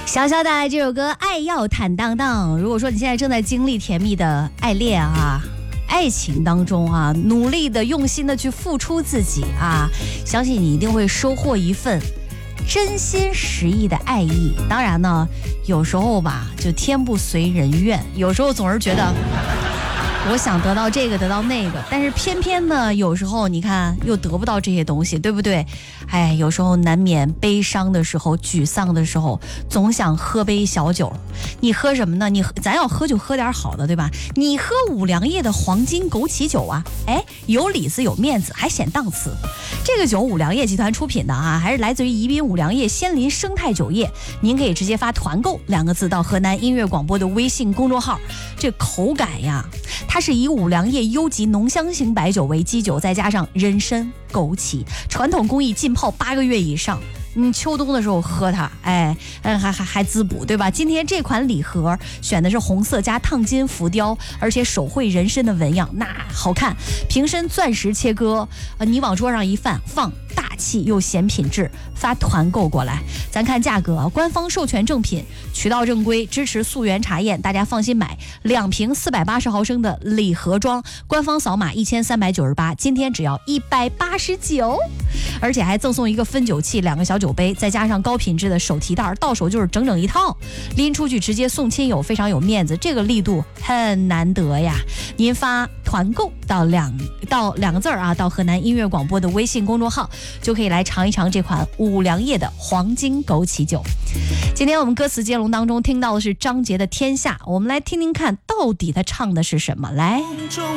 潇潇带来这首歌《爱要坦荡荡》。如果说你现在正在经历甜蜜的爱恋啊，爱情当中啊，努力的用心的去付出自己啊，相信你一定会收获一份真心实意的爱意。当然呢，有时候吧，就天不随人愿，有时候总是觉得我想得到这个得到那个，但是偏偏呢有时候你看又得不到这些东西，对不对？哎，有时候难免悲伤的时候沮丧的时候总想喝杯小酒。你喝什么呢？咱要喝就喝点好的，对吧？你喝五粮液的黄金枸杞酒啊，哎，有里子有面子还显档次。这个酒五粮液集团出品的啊，还是来自于宜宾五粮液仙林生态酒业。您可以直接发团购2个字到河南音乐广播的微信公众号。这口感呀，它是以五粮液优级浓香型白酒为基酒，再加上人参、枸杞，传统工艺浸泡8个月以上。你秋冬的时候喝它，哎，还滋补，对吧？今天这款礼盒选的是红色加烫金浮雕，而且手绘人参的纹样，那好看。瓶身钻石切割，你往桌上一放，大气又显品质。发团购过来，咱看价格，官方授权正品，渠道正规，支持溯源查验，大家放心买。2瓶480毫升的礼盒装，官方扫码1398，今天只要189，而且还赠送一个分酒器、2个小酒杯，再加上高品质的手提袋，到手就是整整一套，拎出去直接送亲友，非常有面子，这个力度很难得呀。您发团购到两个字啊，到河南音乐广播的微信公众号，就可以来尝一尝这款五粮液的黄金枸杞酒。今天我们歌词接龙当中听到的是张杰的《天下》，我们来听听看到底他唱的是什么。来。